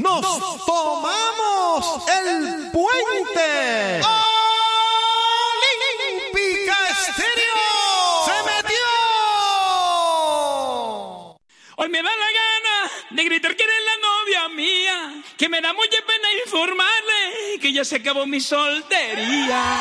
nos tomamos el puente. Olímpica Estéreo se metió. Hoy me da la gana de gritar que eres la novia mía, que me da mucha pena informarle que ya se acabó mi soltería.